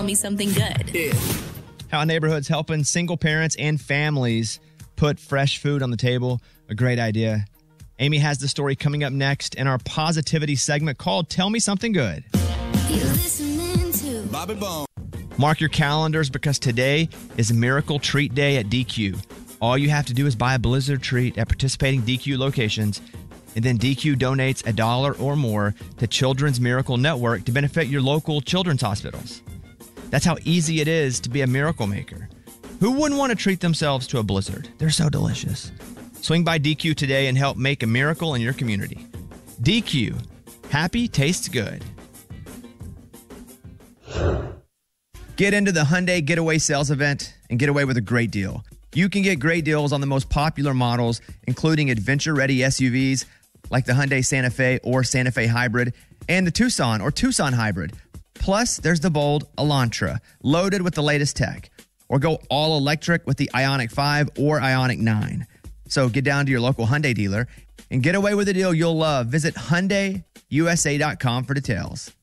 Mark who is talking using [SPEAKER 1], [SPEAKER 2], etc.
[SPEAKER 1] me something good.
[SPEAKER 2] Yeah.
[SPEAKER 3] How a neighborhood's helping single parents and families put fresh food on the table. A great idea. Amy has the story coming up next in our positivity segment called Tell Me Something Good.
[SPEAKER 1] You're listening to
[SPEAKER 2] Bobby Bone.
[SPEAKER 3] Mark your calendars because today is Miracle Treat Day at DQ. All you have to do is buy a Blizzard treat at participating DQ locations, and then DQ donates $1 or more to Children's Miracle Network to benefit your local children's hospitals. That's how easy it is to be a miracle maker. Who wouldn't want to treat themselves to a Blizzard? They're so delicious. Swing by DQ today and help make a miracle in your community. DQ. Happy tastes good. Get into the Hyundai Getaway Sales Event and get away with a great deal. You can get great deals on the most popular models, including adventure-ready SUVs like the Hyundai Santa Fe or Santa Fe Hybrid and the Tucson or Tucson Hybrid. Plus, there's the bold Elantra, loaded with the latest tech. Or go all electric with the Ioniq 5 or Ioniq 9. So get down to your local Hyundai dealer and get away with a deal you'll love. Visit HyundaiUSA.com for details.